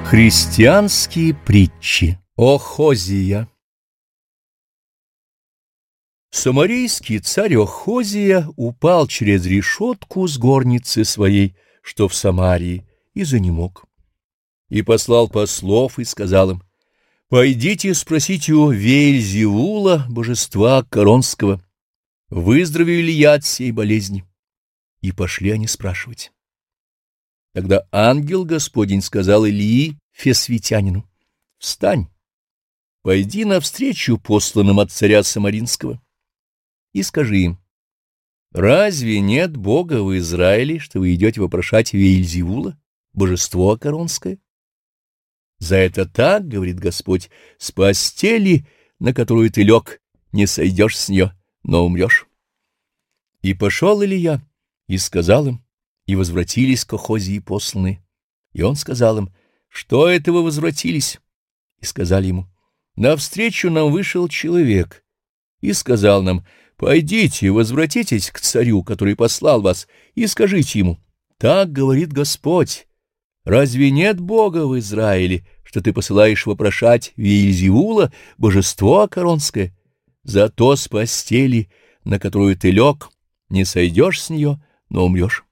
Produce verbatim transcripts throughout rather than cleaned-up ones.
Христианские притчи. Охозия. Самарийский царь Охозия упал через решетку с горницы своей, что в Самарии, и занемог. И послал послов и сказал им: «Пойдите спросите у Веельзевула, божества Коронского, выздоровею ли я от сей болезни». И пошли они спрашивать. Тогда ангел Господень сказал Илии Фесвитянину: «Встань, пойди навстречу посланным от царя Самаринского, и скажи им: разве нет Бога в Израиле, что вы идете вопрошать Веельзевула, божество Коронское? За это так, говорит Господь, с постели, на которую ты лег, не сойдешь с нее, но умрешь». И пошел Илия, и сказал им, и возвратились к Охозии посланные. И он сказал им: «Что это вы возвратились?» И сказали ему: «Навстречу нам вышел человек, и сказал нам: пойдите, возвратитесь к царю, который послал вас, и скажите ему: так говорит Господь, разве нет Бога в Израиле, что ты посылаешь вопрошать Веельзевула, божество Коронское? Зато с постели, на которую ты лег, не сойдешь с нее, но умрешь».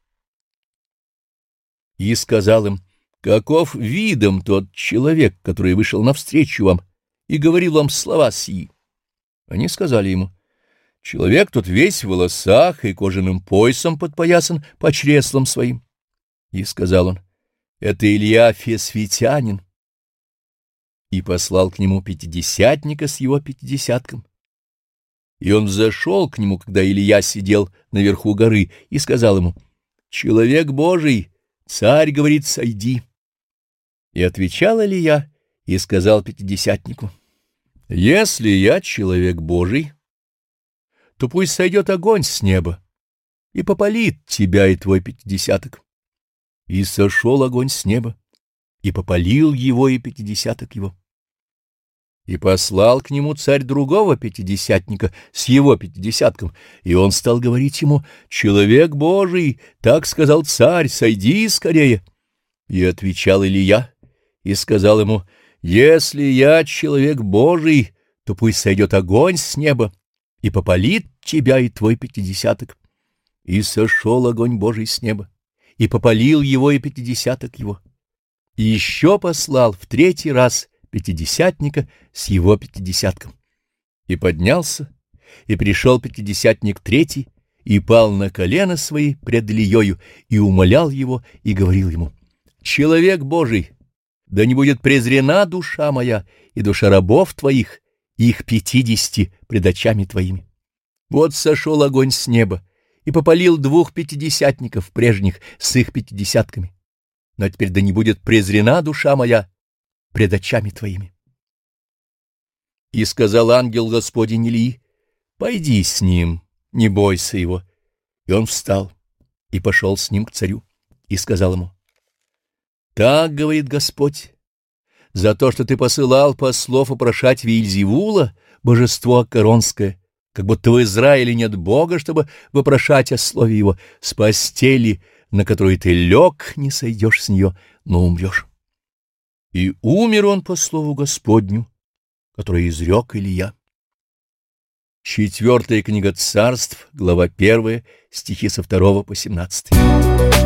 И сказал им: каков видом тот человек, который вышел навстречу вам и говорил вам слова сии? Они сказали ему: человек тот весь в волосах и кожаным поясом подпоясан по чреслам своим. И сказал он: это Илия Фесвитянин. И послал к нему пятидесятника с его пятидесятком. И он взошел к нему, когда Илия сидел наверху горы, и сказал ему: человек Божий, царь говорит, сойди. И отвечал Илия и сказал пятидесятнику: если я человек Божий, то пусть сойдет огонь с неба и попалит тебя и твой пятидесяток. И сошел огонь с неба, и попалил его и пятидесяток его. И послал к нему царь другого пятидесятника с его пятидесятком, и он стал говорить ему: человек Божий, так сказал царь, сойди скорее. И отвечал Илия и сказал ему: если я человек Божий, то пусть сойдет огонь с неба и попалит тебя и твой пятидесяток. И сошел огонь Божий с неба, и попалил его и пятидесяток его. И еще послал в третий раз пятидесятника с его пятидесятком. И поднялся, и пришел пятидесятник третий, и пал на колено свои пред Илиёю, и умолял его, и говорил ему: человек Божий, да не будет презрена душа моя и душа рабов твоих, их пятидесяти пред очами твоими. Вот сошел огонь с неба и попалил двух пятидесятников прежних с их пятидесятками. Но теперь да не будет презрена душа моя пред очами твоими. И сказал ангел Господень Илии: пойди с ним, не бойся его. И он встал и пошел с ним к царю, и сказал ему: так говорит Господь, за то, что ты посылал послов упрошать Веельзевула, божество Коронское, как будто в Израиле нет Бога, чтобы вопрошать о слове его, с постели, на которой ты лег, не сойдешь с нее, но умрешь. И умер он по слову Господню, которое изрек Илия. Четвертая книга Царств, глава первая, стихи со второго по семнадцатый.